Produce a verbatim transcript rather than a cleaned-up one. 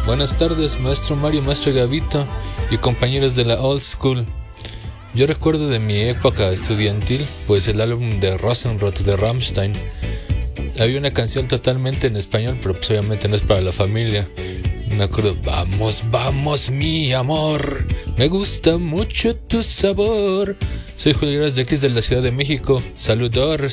Buenas tardes, maestro Mario, maestro Gavito y compañeros de la Old School. Yo recuerdo de mi época estudiantil, pues el álbum de Rosenrot de Rammstein, había una canción totalmente en español, pero pues obviamente no es para la familia. Me acuerdo, vamos, vamos mi amor, me gusta mucho tu sabor. Soy Julio Heras de aquí de la Ciudad de México, saludores.